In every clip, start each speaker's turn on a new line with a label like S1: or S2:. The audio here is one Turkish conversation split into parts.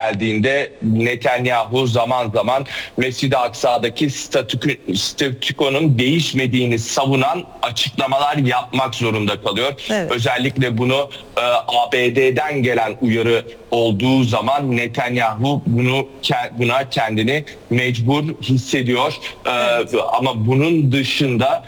S1: geldiğinde Netanyahu zaman zaman Mescid-i Aksa'daki statükonun değişmediğini savunan açıklamalar yapmak zorunda kalıyor.
S2: Evet.
S1: Özellikle bunu ABD'den gelen uyarı olduğu zaman Netanyahu buna kendini mecbur hissediyor.
S2: Evet.
S1: Ama bunun dışında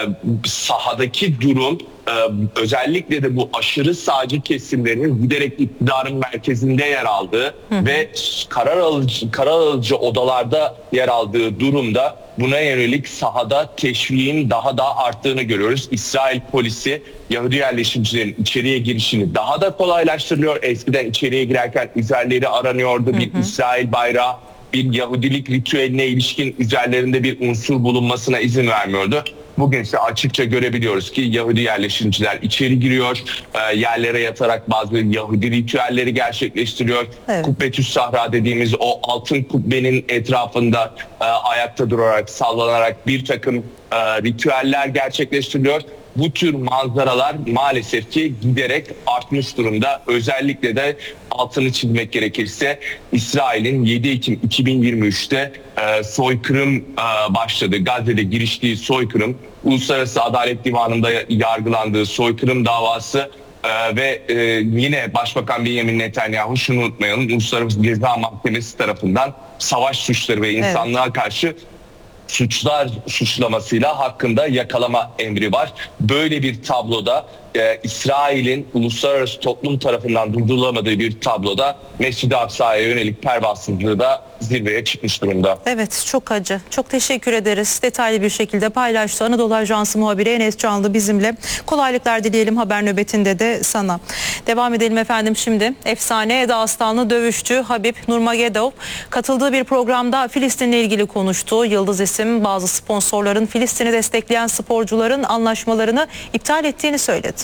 S1: sahadaki durum, özellikle de bu aşırı sağcı kesimlerin giderek iktidarın merkezinde yer aldığı ve karar alıcı odalarda yer aldığı durumda buna yönelik sahada teşviğin daha da arttığını görüyoruz. İsrail polisi Yahudi yerleşimcilerin içeriye girişini daha da kolaylaştırıyor. Eskiden içeriye girerken üzerleri aranıyordu. Bir İsrail bayrağı, bir Yahudilik ritüeline ilişkin üzerlerinde bir unsur bulunmasına izin vermiyordu. Bugün ise açıkça görebiliyoruz ki Yahudi yerleşimciler içeri giriyor, yerlere yatarak bazı Yahudi ritüelleri gerçekleştiriyor.
S2: Evet.
S1: Kubbetüs Sahra dediğimiz o altın kubbenin etrafında ayakta durarak, sallanarak bir takım ritüeller gerçekleştiriliyor. Bu tür manzaralar maalesef ki giderek artmış durumda. Özellikle de altını çizmek gerekirse İsrail'in 7 Ekim 2023'te soykırım başladı. Gazze'de giriştiği soykırım, Uluslararası Adalet Divanı'nda yargılandığı soykırım davası ve yine Başbakan Benjamin Netanyahu, şunu unutmayalım, Uluslararası Ceza Mahkemesi tarafından savaş suçları ve insanlığa karşı suçlar suçlamasıyla hakkında yakalama emri var. Böyle bir tabloda İsrail'in uluslararası toplum tarafından durdurulamadığı bir tabloda Mescid-i Aksa'ya yönelik pervasızlığı da zirveye çıkmış durumda.
S2: Evet, çok acı. Çok teşekkür ederiz. Detaylı bir şekilde paylaştı. Anadolu Ajansı muhabiri Enes Canlı bizimle. Kolaylıklar dileyelim haber nöbetinde de sana. Devam edelim efendim şimdi. Efsane Eda Aslanlı dövüşçü Habib Nurmagomedov katıldığı bir programda Filistin'le ilgili konuştu. Yıldız isim bazı sponsorların Filistin'i destekleyen sporcuların anlaşmalarını iptal ettiğini söyledi.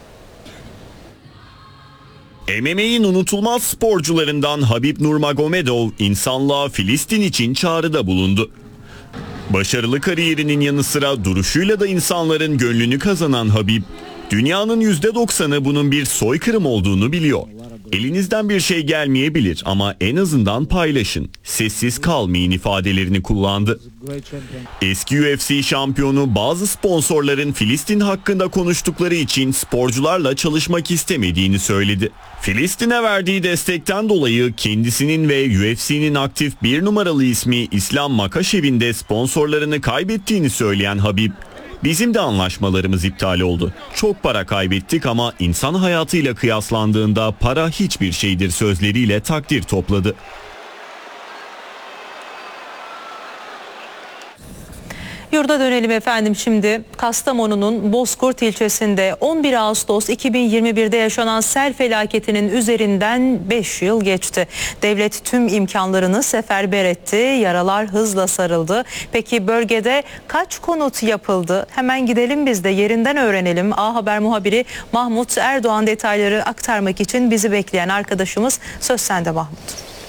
S3: MMA'in unutulmaz sporcularından Habib Nurmagomedov insanlığa Filistin için çağrıda bulundu. Başarılı kariyerinin yanı sıra duruşuyla da insanların gönlünü kazanan Habib, dünyanın %90'ı bunun bir soykırım olduğunu biliyor. Elinizden bir şey gelmeyebilir ama en azından paylaşın, sessiz kalmayın ifadelerini kullandı. Eski UFC şampiyonu bazı sponsorların Filistin hakkında konuştukları için sporcularla çalışmak istemediğini söyledi. Filistin'e verdiği destekten dolayı kendisinin ve UFC'nin aktif bir numaralı ismi İslam Makashev'in de sponsorlarını kaybettiğini söyleyen Habib, "Bizim de anlaşmalarımız iptal oldu. Çok para kaybettik ama insan hayatıyla kıyaslandığında para hiçbir şeydir" sözleriyle takdir topladı.
S2: Yurda dönelim efendim şimdi. Kastamonu'nun Bozkurt ilçesinde 11 Ağustos 2021'de yaşanan sel felaketinin üzerinden 5 yıl geçti. Devlet tüm imkanlarını seferber etti. Yaralar hızla sarıldı. Peki bölgede kaç konut yapıldı? Hemen gidelim biz de yerinden öğrenelim. A Haber muhabiri Mahmut Erdoğan detayları aktarmak için bizi bekleyen arkadaşımız. Söz sende Mahmut.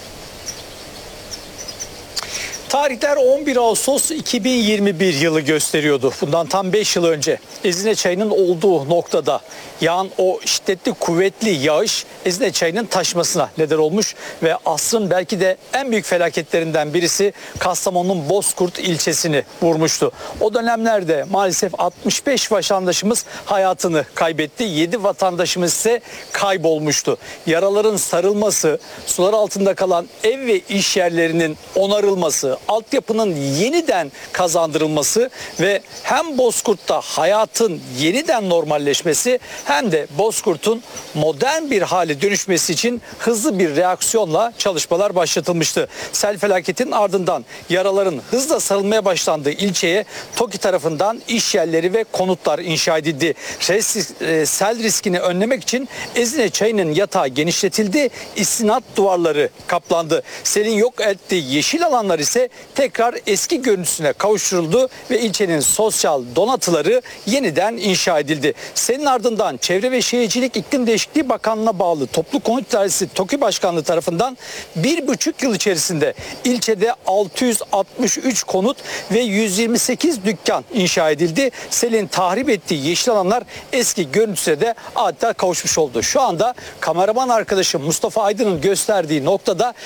S4: Tarihler 11 Ağustos 2021 yılı gösteriyordu. Bundan tam 5 yıl önce Ezine Çayı'nın olduğu noktada yağan o şiddetli kuvvetli yağış Ezine Çayı'nın taşmasına neden olmuş ve asrın belki de en büyük felaketlerinden birisi Kastamonu'nun Bozkurt ilçesini vurmuştu. O dönemlerde maalesef 65 vatandaşımız hayatını kaybetti. 7 vatandaşımız ise kaybolmuştu. Yaraların sarılması, sular altında kalan ev ve iş yerlerinin onarılması, altyapının yeniden kazandırılması ve hem Bozkurt'ta hayatın yeniden normalleşmesi hem de Bozkurt'un modern bir hale dönüşmesi için hızlı bir reaksiyonla çalışmalar başlatılmıştı. Sel felaketinin ardından yaraların hızla sarılmaya başlandığı ilçeye TOKİ tarafından iş yerleri ve konutlar inşa edildi. Sel riskini önlemek için Ezine Çayı'nın yatağı genişletildi, istinat duvarları kaplandı. Selin yok ettiği yeşil alanlar ise tekrar eski görüntüsüne kavuşturuldu ve ilçenin sosyal donatıları yeniden inşa edildi. Senin ardından Çevre ve Şehircilik İklim Değişikliği Bakanlığı'na bağlı Toplu Konut İdaresi TOKİ Başkanlığı tarafından 1,5 yıl içerisinde ilçede 663 konut ve 128 dükkan inşa edildi. Selin tahrip ettiği yeşil alanlar eski görüntüsüne de adeta kavuşmuş oldu. Şu anda kameraman arkadaşım Mustafa Aydın'ın gösterdiği noktada